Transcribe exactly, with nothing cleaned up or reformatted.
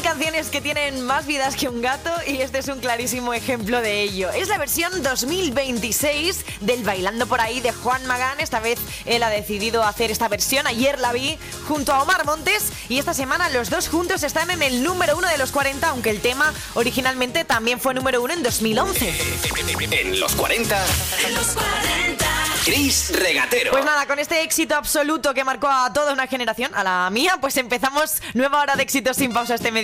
canciones que tienen más vidas que un gato y este es un clarísimo ejemplo de ello. Es la versión dos mil veintiséis del Bailando por ahí de Juan Magán. Esta vez él ha decidido hacer esta versión. Ayer la vi junto a Omar Montes y esta semana los dos juntos están en el número uno de los cuarenta, aunque el tema originalmente también fue número uno en dos mil once. En los cuarenta. En los cuarenta. Chris Regatero. Pues nada, con este éxito absoluto que marcó a toda una generación, a la mía, pues empezamos nueva hora de éxitos sin pausa este medio.